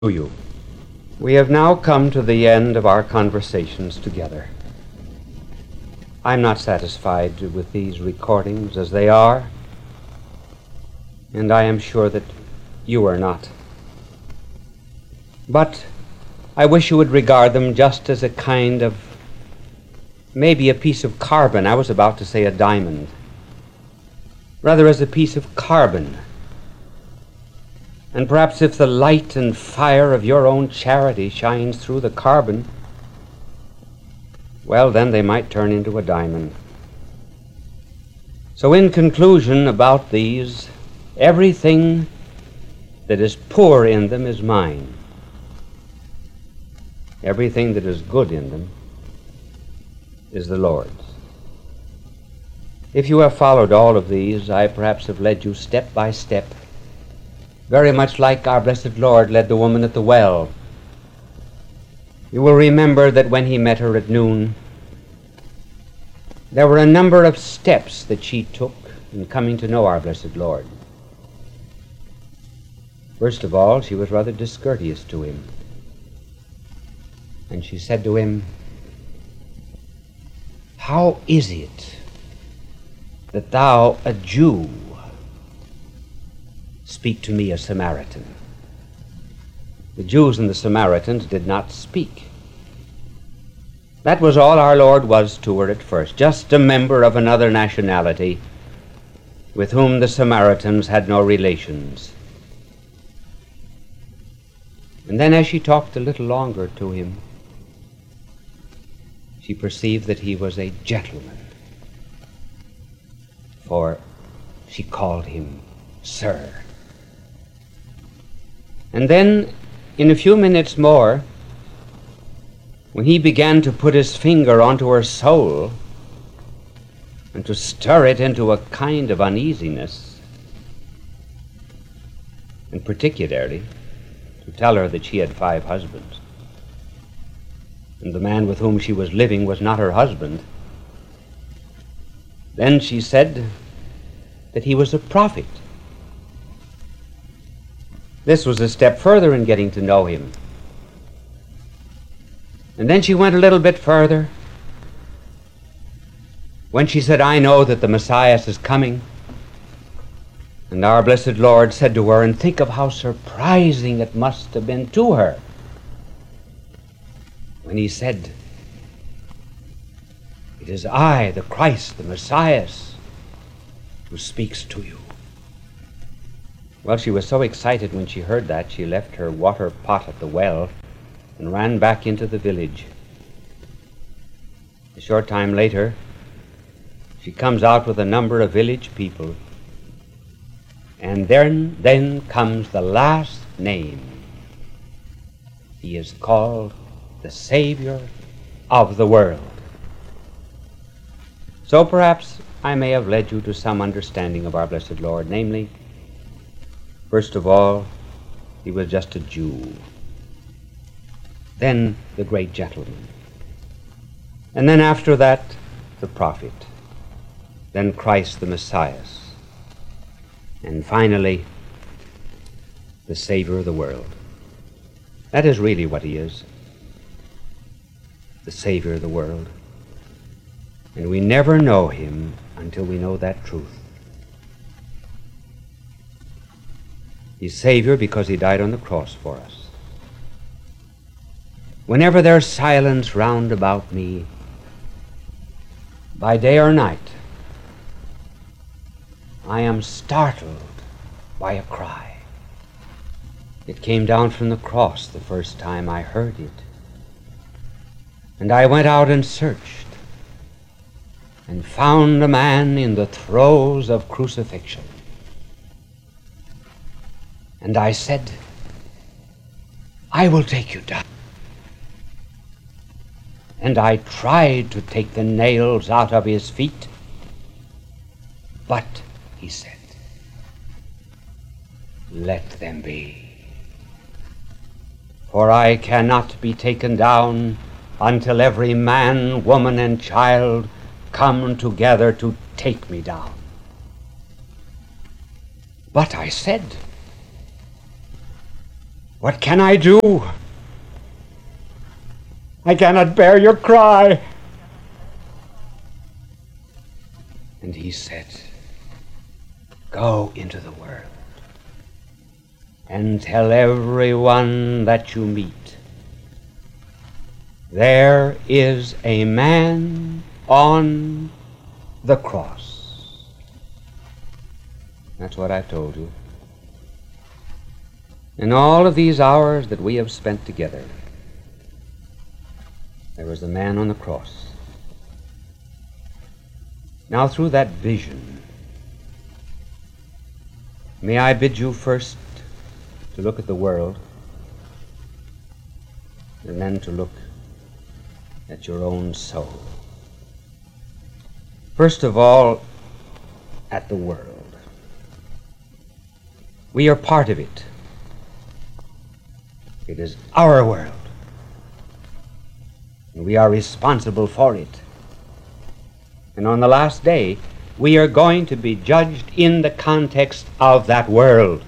To you. We have now come to the end of our conversations together. I'm not satisfied with these recordings as they are, and I am sure that you are not. But I wish you would regard them just as a kind of, maybe a piece of carbon. I was about to say a diamond. Rather as a piece of carbon. And perhaps if the light and fire of your own charity shines through the carbon, well, then they might turn into a diamond. So in conclusion about these, everything that is poor in them is mine. Everything that is good in them is the Lord's. If you have followed all of these, I perhaps have led you step by step, very much like our blessed Lord led the woman at the well. You will remember that when he met her at noon, there were a number of steps that she took in coming to know our blessed Lord. First of all, she was rather discourteous to him. And she said to him, "How is it that thou, a Jew, speak to me, a Samaritan?" The Jews and the Samaritans did not speak. That was all our Lord was to her at first, just a member of another nationality with whom the Samaritans had no relations. And then as she talked a little longer to him, she perceived that he was a gentleman, for she called him Sir. And then, in a few minutes more, when he began to put his finger onto her soul and to stir it into a kind of uneasiness, and particularly to tell her that she had 5 husbands, and the man with whom she was living was not her husband, then she said that he was a prophet. This was a step further in getting to know him. And then she went a little bit further when she said, "I know that the Messiah is coming." And our blessed Lord said to her, and think of how surprising it must have been to her, when he said, "It is I, the Christ, the Messiah, who speaks to you." Well, she was so excited when she heard that, she left her water pot at the well and ran back into the village. A short time later, she comes out with a number of village people, and then comes the last name. He is called the Savior of the world. So perhaps I may have led you to some understanding of our blessed Lord, namely, first of all, he was just a Jew. Then the great gentleman. And then after that, the prophet. Then Christ the Messiah. And finally, the Savior of the world. That is really what he is. The Savior of the world. And we never know him until we know that truth. He's Savior because he died on the cross for us. Whenever there's silence round about me, by day or night, I am startled by a cry. It came down from the cross the first time I heard it. And I went out and searched and found a man in the throes of crucifixion. And I said, "I will take you down." And I tried to take the nails out of his feet. But, he said, "Let them be. For I cannot be taken down until every man, woman, and child come together to take me down." But I said, What can I do? I cannot bear your cry. And he said, go into the world and tell everyone that you meet, there is a man on the cross. That's what I've told you. In all of these hours that we have spent together, there was a man on the cross. Now, through that vision, may I bid you first to look at the world, and then to look at your own soul. First of all, at the world. We are part of it. It is our world, and we are responsible for it. And on the last day, we are going to be judged in the context of that world.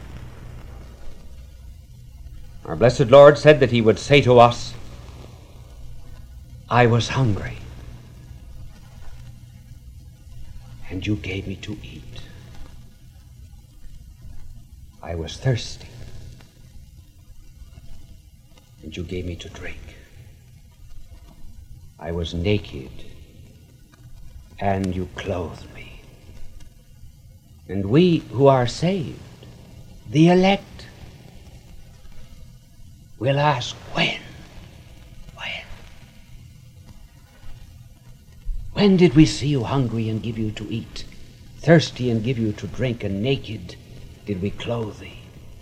Our blessed Lord said that he would say to us, I was hungry, and you gave me to eat. I was thirsty, and you gave me to drink. I was naked, and you clothed me. And we who are saved, the elect, will ask, when? When did we see you hungry and give you to eat, thirsty and give you to drink, and naked did we clothe thee?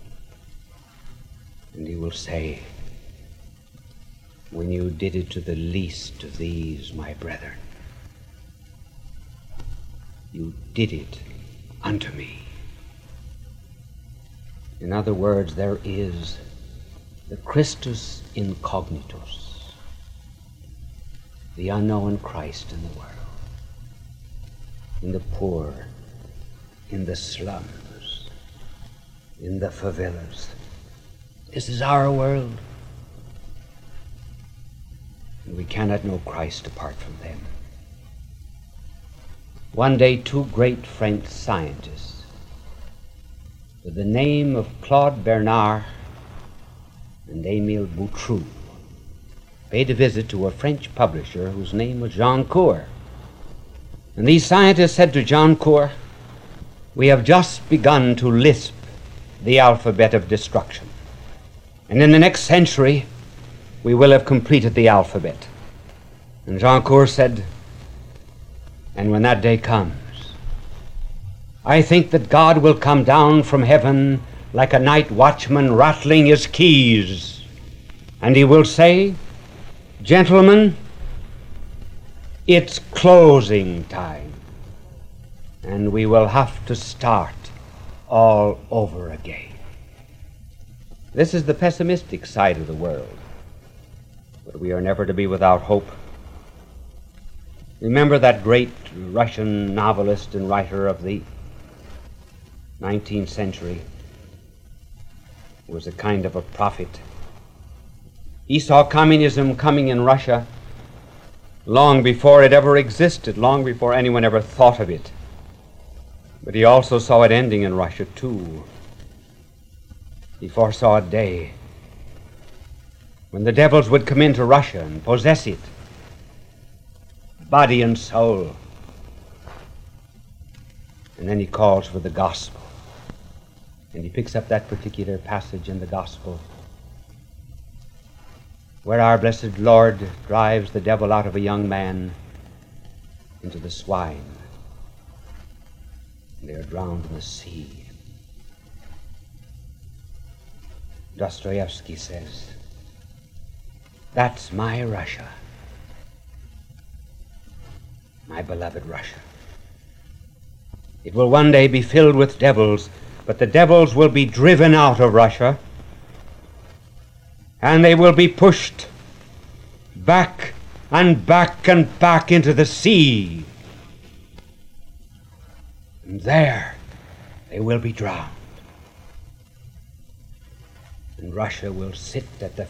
And he will say, when you did it to the least of these, my brethren, you did it unto me. In other words, there is the Christus incognitus, the unknown Christ in the world, in the poor, in the slums, in the favelas. This is our world, and we cannot know Christ apart from them. One day, two great French scientists, with the name of Claude Bernard and Émile Boutroux, paid a visit to a French publisher whose name was Jean Cour. And these scientists said to Jean Cour, we have just begun to lisp the alphabet of destruction. And in the next century, we will have completed the alphabet. And Jean Cour said, and when that day comes, I think that God will come down from heaven like a night watchman rattling his keys, and he will say, gentlemen, it's closing time, and we will have to start all over again. This is the pessimistic side of the world, but we are never to be without hope. Remember that great Russian novelist and writer of the 19th century who was a kind of a prophet. He saw communism coming in Russia long before it ever existed, long before anyone ever thought of it. But he also saw it ending in Russia too. He foresaw a day when the devils would come into Russia and possess it, body and soul. And then he calls for the gospel. And he picks up that particular passage in the gospel where our blessed Lord drives the devil out of a young man into the swine. And they are drowned in the sea. Dostoevsky says, that's my Russia, my beloved Russia. It will one day be filled with devils, but the devils will be driven out of Russia, and they will be pushed back and back and back into the sea. And there they will be drowned. and Russia will sit at the